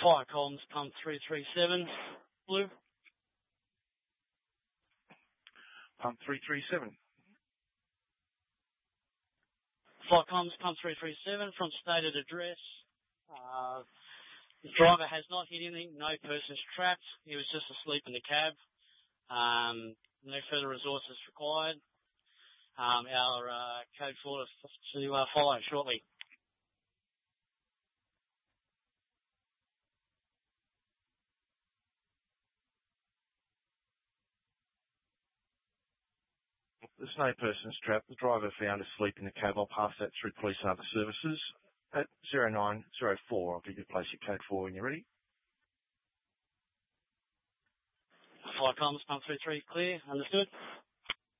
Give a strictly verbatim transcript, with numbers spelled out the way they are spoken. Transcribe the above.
Fire comms, pump three three seven, blue. Pump three three seven. Fire comms, pump three three seven from stated address. Uh, the driver has not hit anything, no person's trapped. He was just asleep in the cab. Um, no further resources required. Um, our uh, code four to, to uh, follow shortly. There's no persons trapped. The driver found asleep in the cab. I'll pass that through police and other services. At zero nine zero four, I'll give you place your code four when you're ready. Fire comms, pump three three, clear, understood.